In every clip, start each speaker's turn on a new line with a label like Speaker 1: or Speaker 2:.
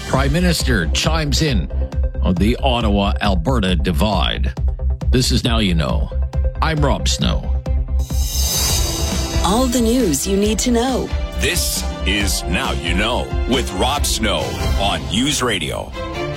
Speaker 1: Prime Minister chimes in on the Ottawa-Alberta divide. This is Now You Know. I'm Rob Snow.
Speaker 2: All the news you need to know.
Speaker 3: This is Now You Know with Rob Snow on News Radio.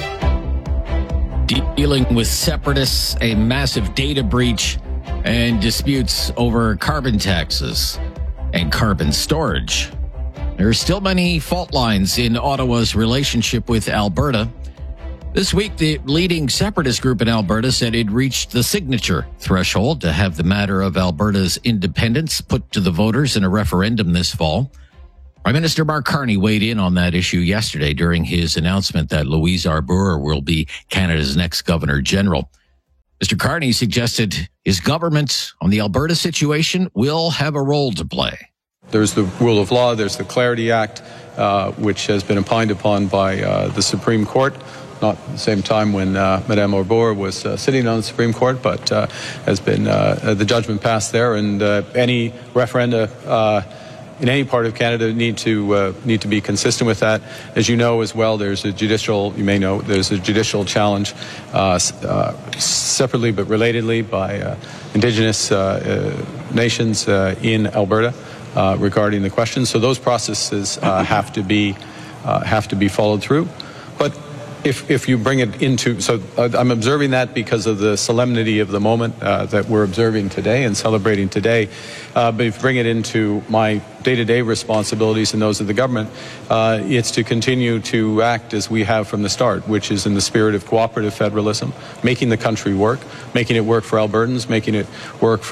Speaker 1: Dealing with separatists, a massive data breach, and disputes over carbon taxes and carbon storage. There are still many fault lines in Ottawa's relationship with Alberta. This week, the leading separatist group in Alberta said it reached the signature threshold to have the matter of Alberta's independence put to the voters in a referendum this fall. Prime Minister Mark Carney weighed in on that issue yesterday during his announcement that Louise Arbour will be Canada's next Governor General. Mr. Carney suggested his government on the Alberta situation will have a role to play.
Speaker 4: There's the rule of law, there's the Clarity Act, which has been opined upon by the Supreme Court. Not at the same time when Madame Arbour was sitting on the Supreme Court, but has been the judgment passed there, and any referenda in any part of Canada need to be consistent with that. As you know as well, there's a judicial challenge separately but relatedly by Indigenous nations in Alberta regarding the question. So those processes have to be followed through. But if you bring it into, so I'm observing that because of the solemnity of the moment that we're observing today and celebrating today. But if you bring it into my day-to-day responsibilities and those of the government, it's to continue to act as we have from the start, which is in the spirit of cooperative federalism, making the country work, making it work for Albertans, making it work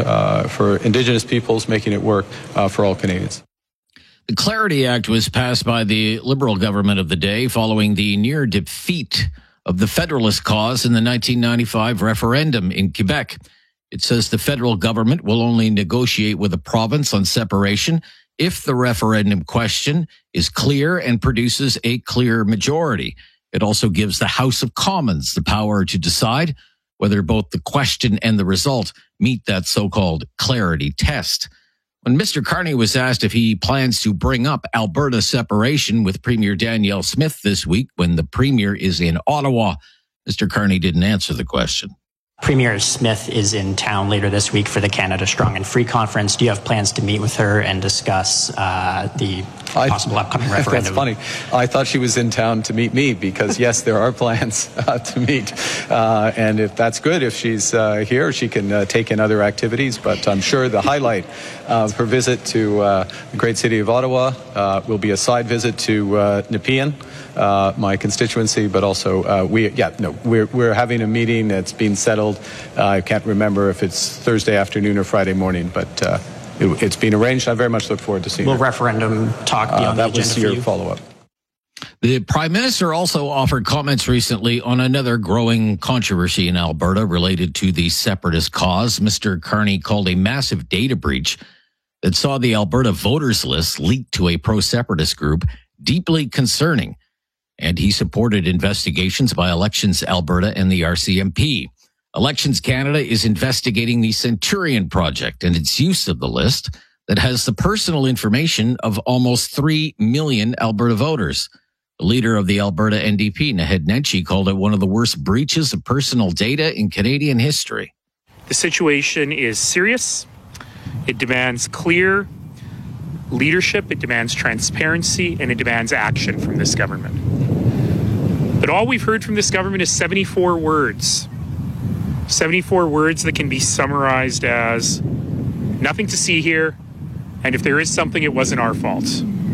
Speaker 4: for Indigenous peoples, making it work for all Canadians.
Speaker 1: The Clarity Act was passed by the Liberal government of the day following the near defeat of the Federalist cause in the 1995 referendum in Quebec. It says the federal government will only negotiate with a province on separation if the referendum question is clear and produces a clear majority. It also gives the House of Commons the power to decide whether both the question and the result meet that so-called clarity test. When Mr. Carney was asked if he plans to bring up Alberta separation with Premier Danielle Smith this week when the Premier is in Ottawa, Mr. Carney didn't answer the question.
Speaker 5: Premier Smith is in town later this week for the Canada Strong and Free conference. Do you have plans to meet with her and discuss the possible upcoming referendum?
Speaker 4: That's funny. I thought she was in town to meet me because, yes, there are plans to meet. And if that's good, if she's here, she can take in other activities. But I'm sure the highlight of her visit to the great city of Ottawa will be a side visit to Nepean, my constituency, but also we're having a meeting that's been settled. I can't remember if it's Thursday afternoon or Friday morning, but it's been arranged. I very much look forward to seeing
Speaker 5: Will referendum talk be on the agenda for you? That was your
Speaker 4: follow-up.
Speaker 1: The Prime Minister also offered comments recently on another growing controversy in Alberta related to the separatist cause. Mr. Carney called a massive data breach that saw the Alberta voters list leaked to a pro-separatist group deeply concerning. And he supported investigations by Elections Alberta and the RCMP. Elections Canada is investigating the Centurion Project and its use of the list that has the personal information of almost 3 million Alberta voters. The leader of the Alberta NDP, Naheed Nenshi, called it one of the worst breaches of personal data in Canadian history.
Speaker 6: The situation is serious. It demands clear leadership, it demands transparency, and it demands action from this government. But all we've heard from this government is 74 words. 74 words that can be summarized as nothing to see here, and if there is something, it wasn't our fault.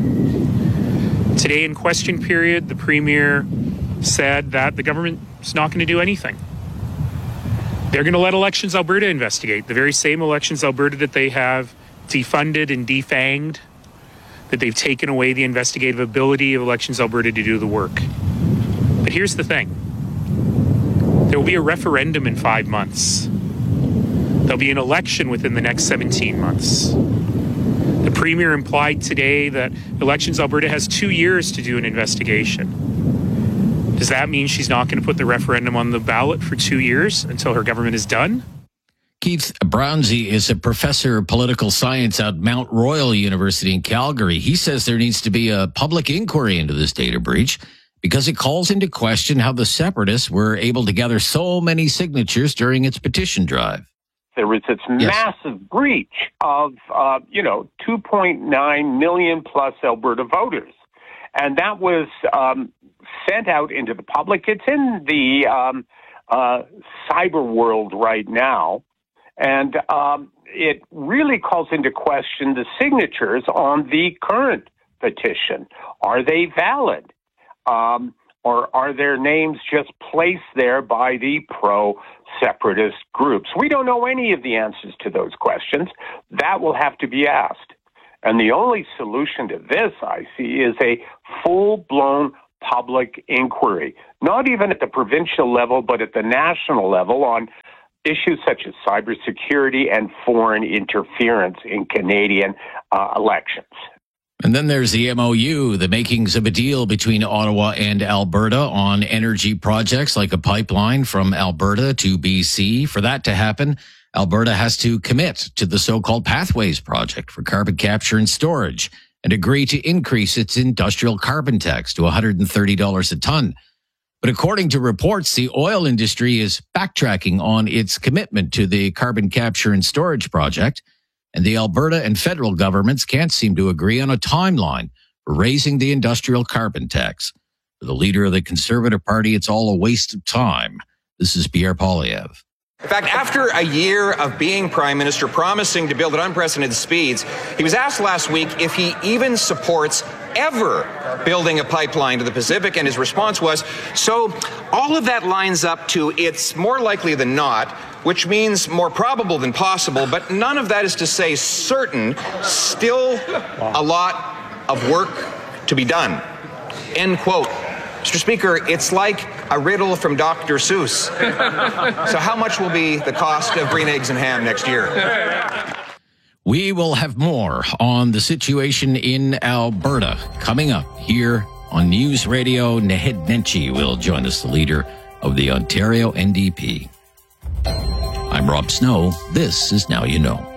Speaker 6: Today in question period, the Premier said that the government is not going to do anything. They're going to let Elections Alberta investigate, the very same Elections Alberta that they have defunded and defanged, that they've taken away the investigative ability of Elections Alberta to do the work. But here's the thing. There will be a referendum in 5 months. There'll be an election within the next 17 months. The Premier implied today that Elections Alberta has 2 years to do an investigation. Does that mean she's not going to put the referendum on the ballot for 2 years until her government is done?
Speaker 1: Keith Brownsey is a professor of political science at Mount Royal University in Calgary. He says there needs to be a public inquiry into this data breach because it calls into question how the separatists were able to gather so many signatures during its petition drive.
Speaker 7: There was this massive breach of, 2.9 million plus Alberta voters. And that was sent out into the public. It's in the cyber world right now. And it really calls into question the signatures on the current petition. Are they valid? Or are their names just placed there by the pro-separatist groups? We don't know any of the answers to those questions. That will have to be asked. And the only solution to this, I see, is a full-blown public inquiry, not even at the provincial level, but at the national level on issues such as cybersecurity and foreign interference in Canadian elections.
Speaker 1: And then there's the MOU, the makings of a deal between Ottawa and Alberta on energy projects like a pipeline from Alberta to BC. For that to happen, Alberta has to commit to the so-called Pathways project for carbon capture and storage and agree to increase its industrial carbon tax to $130 a ton. But according to reports, the oil industry is backtracking on its commitment to the carbon capture and storage project. And the Alberta and federal governments can't seem to agree on a timeline for raising the industrial carbon tax. For the leader of the Conservative Party, it's all a waste of time. This is Pierre Poilievre.
Speaker 8: In fact, after a year of being Prime Minister, promising to build at unprecedented speeds, he was asked last week if he even supports ever building a pipeline to the Pacific, and his response was, so all of that lines up to it's more likely than not, which means more probable than possible, but none of that is to say certain, still a lot of work to be done. End quote. Mr. Speaker, it's like a riddle from Dr. Seuss. So how much will be the cost of green eggs and ham next year?
Speaker 1: We will have more on the situation in Alberta coming up here on News Radio. Naheed Nenshi will join us, the leader of the Ontario NDP. I'm Rob Snow. This is Now You Know.